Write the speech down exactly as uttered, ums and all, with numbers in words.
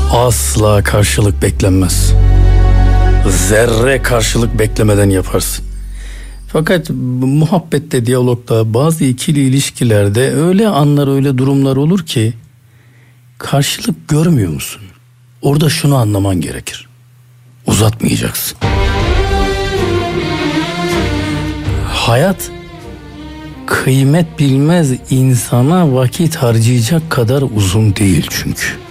Asla karşılık beklenmez. Zerre karşılık beklemeden yaparsın. Fakat muhabbette, diyalogda, bazı ikili ilişkilerde öyle anlar, öyle durumlar olur ki karşılık görmüyor musun? Orada şunu anlaman gerekir: uzatmayacaksın. Hayat kıymet bilmez insana vakit harcayacak kadar uzun değil çünkü.